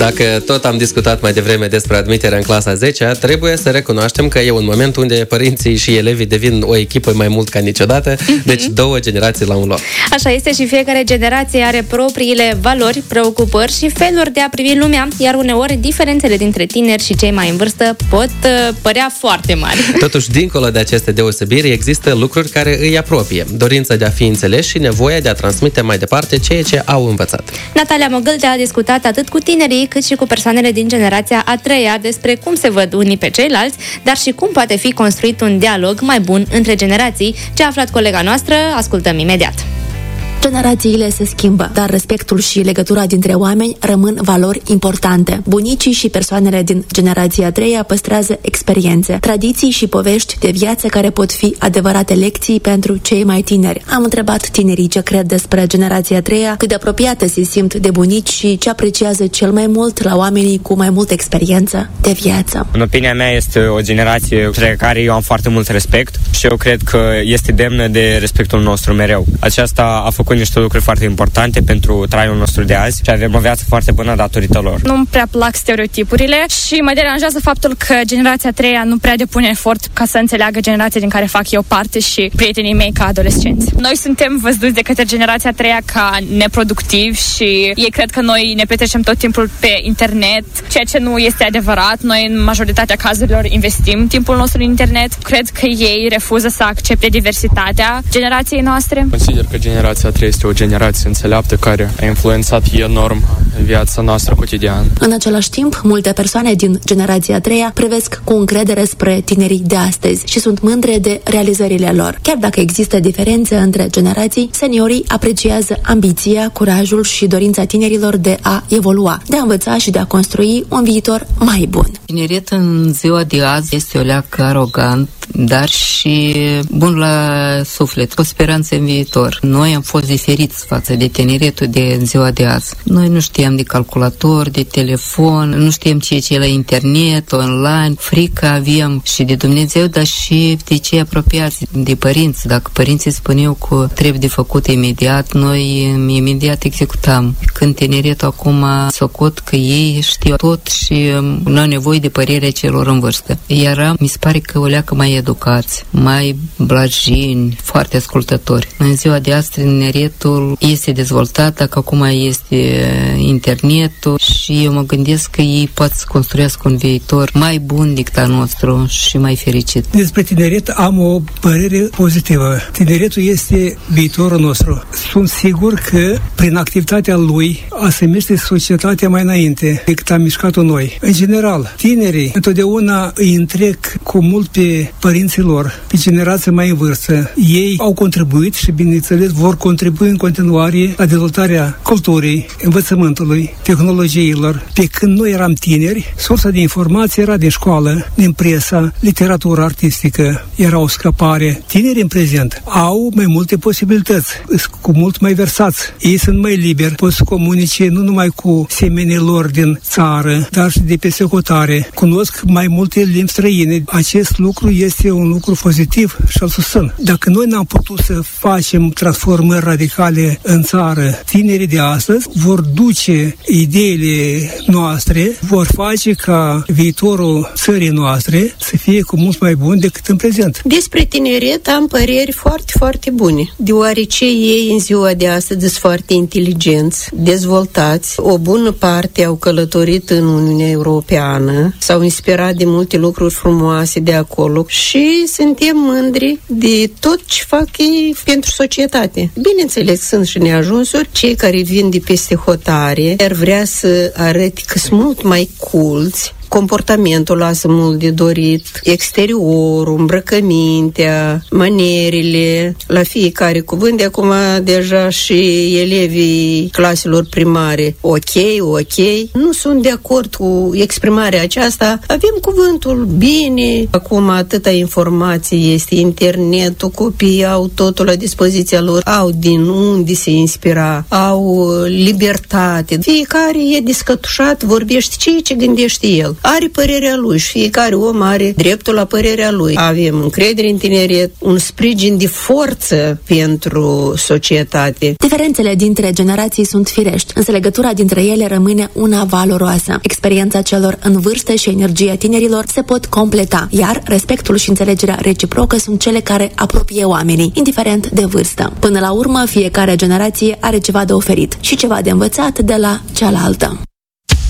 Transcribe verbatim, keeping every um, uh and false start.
Dacă tot am discutat mai devreme despre admiterea în clasa zecea, trebuie să recunoaștem că e un moment unde părinții și elevii devin o echipă mai mult ca niciodată, mm-hmm. deci două generații la un loc. Așa este și fiecare generație are propriile valori, preocupări și feluri de a privi lumea, iar uneori diferențele dintre tineri și cei mai în vârstă pot uh, părea foarte mari. Totuși, dincolo de aceste deosebiri, există lucruri care îi apropie. Dorința de a fi înțeleși și nevoia de a transmite mai departe ceea ce au învățat. Natalia Măgâldea a discutat atât cu tinerii, cât și cu persoanele din generația a treia despre cum se văd unii pe ceilalți, dar și cum poate fi construit un dialog mai bun între generații. Ce a aflat colega noastră, ascultăm imediat. Generațiile se schimbă, dar respectul și legătura dintre oameni rămân valori importante. Bunicii și persoanele din generația a treia păstrează experiențe, tradiții și povești de viață care pot fi adevărate lecții pentru cei mai tineri. Am întrebat tinerii ce cred despre generația a treia, cât de apropiată se simt de bunici și ce apreciază cel mai mult la oamenii cu mai multă experiență de viață. În opinia mea, este o generație pentru care eu am foarte mult respect și eu cred că este demnă de respectul nostru mereu. Aceasta a făcut niște lucruri foarte importante pentru traiul nostru de azi și avem o viață foarte bună datorită lor. Nu-mi prea plac stereotipurile și mă deranjează faptul că generația a treia nu prea depune efort ca să înțeleagă generația din care fac eu parte și prietenii mei ca adolescenți. Noi suntem văzuți de către generația a treia ca neproductivi și ei cred că noi ne petrecem tot timpul pe internet, ceea ce nu este adevărat. Noi în majoritatea cazurilor investim timpul nostru în internet. Cred că ei refuză să accepte diversitatea generației noastre. Consider că generația a treia este o generație înțeleaptă care a influențat enorm viața noastră cotidiană. În același timp, multe persoane din generația a treia privesc cu încredere spre tinerii de astăzi și sunt mândre de realizările lor. Chiar dacă există diferențe între generații, seniorii apreciază ambiția, curajul și dorința tinerilor de a evolua, de a învăța și de a construi un viitor mai bun. Tineretul în ziua de azi este o leacă arogant, dar și bun la suflet, cu speranță în viitor. Noi am fost diferiți față de tineretul de ziua de azi. Noi nu știam de calculator, de telefon, nu știam ce e la internet, online, frică aveam și de Dumnezeu, dar și de cei apropiați, de părinți. Dacă părinții spuneau că trebuie de făcut imediat, noi imediat executam. Când tineretul acum socot că ei știu tot și nu au nevoie de părerea celor în vârstă. Iar mi se pare că o leacă mai educați, mai blajini, foarte ascultători. În ziua de azi, tineretul este dezvoltat, dacă acum este internetul și eu mă gândesc că ei pot să construiască un viitor mai bun decât al nostru și mai fericit. Despre tineret am o părere pozitivă. Tineretul este viitorul nostru. Sunt sigur că prin activitatea lui a să miște societatea mai înainte decât am mișcat-o noi. În general, tinerii întotdeauna îi întrec cu mult pe părinții lor, pe generația mai în vârstă. Ei au contribuit și, bineînțeles, vor contribui în continuare la dezvoltarea culturii, învățământului, tehnologiilor. Pe când noi eram tineri, sursa de informație era din școală, din presa, literatura artistică, era o scăpare. Tinerii în prezent au mai multe posibilități, cu mult mai versați. Ei sunt mai liberi, pot să comunice nu numai cu semenii lor din țară, dar și de peste hotare. Cunosc mai multe limbi străine. Acest lucru este un lucru pozitiv și îl susțin. Dacă noi n-am putut să facem transformări radicale în țară, tinerii de astăzi vor duce ideile noastre, vor face ca viitorul țării noastre să fie cu mult mai bun decât în prezent. Despre tineret am păreri foarte, foarte bune, deoarece ei în ziua de astăzi sunt foarte inteligenți, dezvoltați. O bună parte au călătorit în Uniunea Europeană, s-au inspirat de multe lucruri frumoase de acolo și suntem mândri de tot ce fac ei pentru societate. Bineînțeles, sunt și neajunsuri, cei care vin de peste hotare ar vrea să arăte că sunt mult mai culți. Comportamentul lasă mult de dorit, exteriorul, îmbrăcămintea, manierile, la fiecare cuvânt. De acum deja și elevii claselor primare, ok, ok, nu sunt de acord cu exprimarea aceasta. Avem cuvântul bine, acum atâta informație este, internetul, copiii au totul la dispoziția lor, au din unde se inspira, au libertate. Fiecare e descătușat, vorbește ceea ce gândește el. are părerea lui și fiecare om are dreptul la părerea lui. Avem încredere în tineret, un sprijin de forță pentru societate. Diferențele dintre generații sunt firești, însă legătura dintre ele rămâne una valoroasă. Experiența celor în vârstă și energia tinerilor se pot completa, iar respectul și înțelegerea reciprocă sunt cele care apropie oamenii, indiferent de vârstă. Până la urmă, fiecare generație are ceva de oferit și ceva de învățat de la cealaltă.